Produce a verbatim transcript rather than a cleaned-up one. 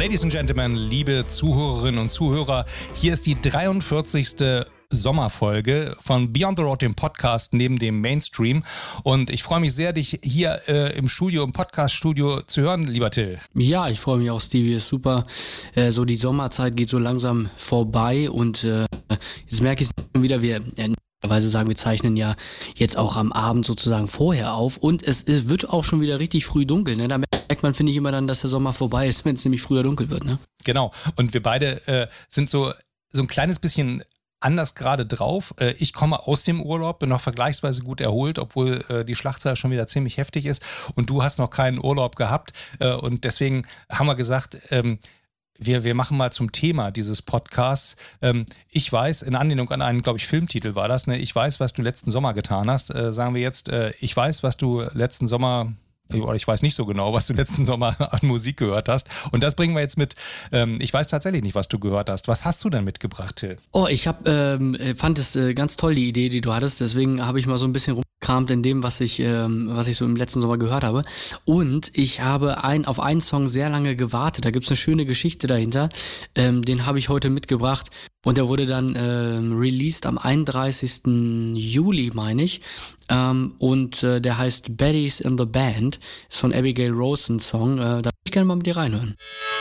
Ladies and Gentlemen, liebe Zuhörerinnen und Zuhörer, hier ist die dreiundvierzigste Sommerfolge von Beyond the Road, dem Podcast neben dem Mainstream. Und ich freue mich sehr, dich hier äh, im Studio, im Podcast-Studio zu hören, lieber Till. Ja, ich freue mich auch, Stevie, ist super. Äh, so die Sommerzeit geht so langsam vorbei und äh, jetzt merke ich es wieder, wir äh, Weise sagen, wir zeichnen ja jetzt auch am Abend sozusagen vorher auf und es, es wird auch schon wieder richtig früh dunkel. Ne? Da merkt man, finde ich, immer dann, dass der Sommer vorbei ist, wenn es nämlich früher dunkel wird. Ne? Genau, und wir beide äh, sind so, so ein kleines bisschen anders gerade drauf. Äh, ich komme aus dem Urlaub, bin noch vergleichsweise gut erholt, obwohl äh, die Schlagzahl schon wieder ziemlich heftig ist und du hast noch keinen Urlaub gehabt äh, und deswegen haben wir gesagt, ähm, Wir, wir machen mal zum Thema dieses Podcasts. Ähm, ich weiß, in Anlehnung an einen, glaube ich, Filmtitel war das, ne? Ich weiß, was du letzten Sommer getan hast. Äh, sagen wir jetzt, äh, ich weiß, was du letzten Sommer, oder ich weiß nicht so genau, was du letzten Sommer an Musik gehört hast. Und das bringen wir jetzt mit. Ähm, ich weiß tatsächlich nicht, was du gehört hast. Was hast du denn mitgebracht, Till? Oh, ich hab, ähm, fand es äh, ganz toll, die Idee, die du hattest. Deswegen habe ich mal so ein bisschen rumgekramt in dem, was ich, ähm, was ich so im letzten Sommer gehört habe. Und ich habe ein, auf einen Song sehr lange gewartet. Da gibt's eine schöne Geschichte dahinter. Ähm, den habe ich heute mitgebracht. Und der wurde dann ähm, released am einunddreißigsten Juli, meine ich. Ähm, und äh, der heißt Baddies in the Band. Ist von Abigail Rose ein Song. Äh, da würde ich gerne mal mit dir reinhören.